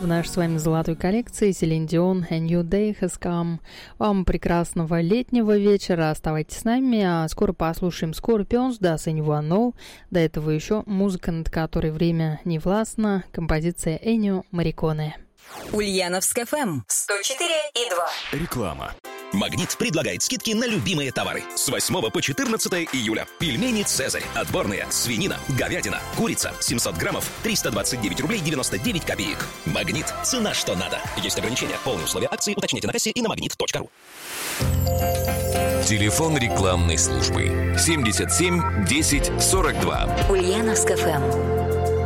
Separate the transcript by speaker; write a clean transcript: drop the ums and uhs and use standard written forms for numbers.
Speaker 1: В нашей с вами золотой коллекции Селин Дион «A New Day Has Come». Вам прекрасного летнего вечера. Оставайтесь с нами. А скоро послушаем Scorpions, Does Anyone Know. До этого еще музыка, над которой время не властно. Композиция Эннио Морриконе.
Speaker 2: Ульяновск ФМ 104,2.
Speaker 3: Реклама. «Магнит» предлагает скидки на любимые товары. С 8 по 14 июля. Пельмени «Цезарь». Отборные. Свинина, говядина, курица. 700 граммов. 329 рублей 99 копеек. «Магнит». Цена что надо. Есть ограничения. Полные условия акции уточните на кассе и на магнит.ру.
Speaker 4: Телефон рекламной службы 77 10 42.
Speaker 2: Ульяновск ФМ.